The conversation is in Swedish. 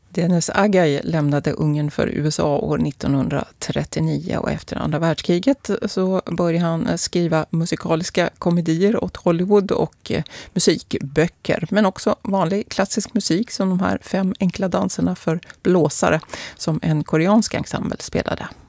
Dennis Agay lämnade Ungern för USA år 1939 och efter andra världskriget så började han skriva musikaliska komedier åt Hollywood och musikböcker. Men också vanlig klassisk musik som de här 5 enkla danserna för blåsare som en koreansk ensemble spelade.